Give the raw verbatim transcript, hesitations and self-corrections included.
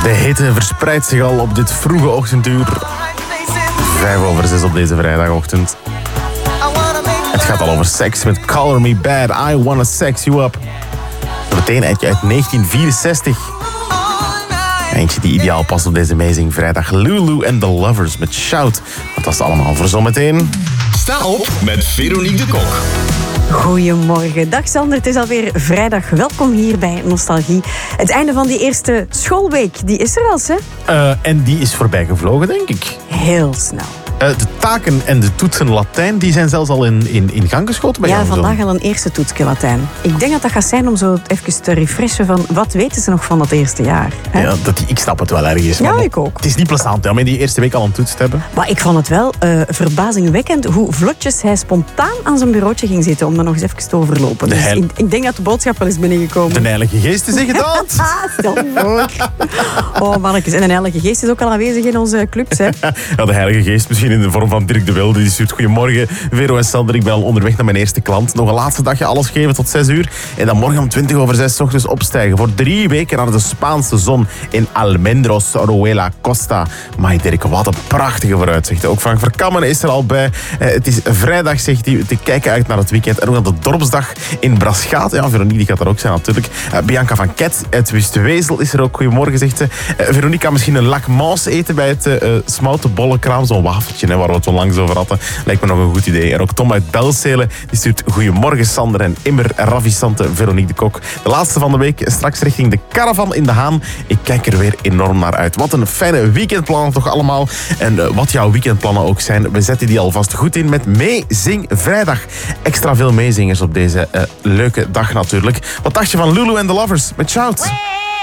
De hitte verspreidt zich al op dit vroege ochtenduur. Vijf over zes op deze vrijdagochtend. Het gaat al over seks met Color Me Bad, I Wanna Sex You Up. Meteen eentje uit negentien vierenzestig. Eentje die ideaal past op deze amazing vrijdag. Lulu and the Lovers met Shout. Dat was het allemaal voor zometeen. Sta op met Veronique de Kok. Goedemorgen. Dag Sander, het is alweer vrijdag. Welkom hier bij Nostalgie. Het einde van die eerste schoolweek, die is er al, hè? Uh, en die is voorbij gevlogen, denk ik. Heel snel. Uh, de taken en de toetsen Latijn die zijn zelfs al in, in, in gang geschoten bij Ja, jou. vandaag al een eerste toetsje Latijn. Ik denk dat dat gaat zijn om zo even te refreshen van wat weten ze nog van dat eerste jaar. Hè? Ja, dat, ik snap het wel ergens. Ja, maar ik ook. Het is niet plezant hè, om in die eerste week al een toets te hebben. Maar ik vond het wel uh, verbazingwekkend hoe vlotjes hij spontaan aan zijn bureautje ging zitten om er nog eens even te overlopen. Dus heil... ik, ik denk dat de boodschap wel is binnengekomen. De Heilige Geest is gedaan. Stel je voor. Oh mannetjes, en een Heilige Geest is ook al aanwezig in onze clubs, hè? Ja, de Heilige Geest misschien in de vorm van Dirk de Wilde. Die stuurt goedemorgen, Vero en Sander. Ik ben al onderweg naar mijn eerste klant. Nog een laatste dagje alles geven tot zes uur. En dan morgen om twintig over zes 's ochtends opstijgen. Voor drie weken naar de Spaanse zon in Almendros, Ruela Costa. Maar Dirk, wat een prachtige vooruitzicht. Ook Frank Verkammen is er al bij. Eh, het is vrijdag, zegt hij, te kijken uit naar het weekend. En ook aan de dorpsdag in Braschaat. Ja, Veronique die gaat er ook zijn natuurlijk. Uh, Bianca van Ket uit Wustwezel is er ook. Goedemorgen, zegt ze. Uh, Veronique kan misschien een lacmans eten bij het uh, smoutenbollenkraam. Zo'n wafeltje hè, waar we het wel langs over hadden. Lijkt me nog een goed idee. En ook Tom uit Belzele die stuurt goedemorgen Sander en immer ravissante Veronique de Kok. De laatste van de week, straks richting de Caravan in de Haan. Ik kijk er weer enorm naar uit. Wat een fijne weekendplannen toch allemaal. En uh, wat jouw weekendplannen ook zijn, we zetten die alvast goed in met Meezing Vrijdag. Extra veel meezingers op deze uh, leuke dag natuurlijk. Wat dacht je van Lulu and the Lovers met Shout?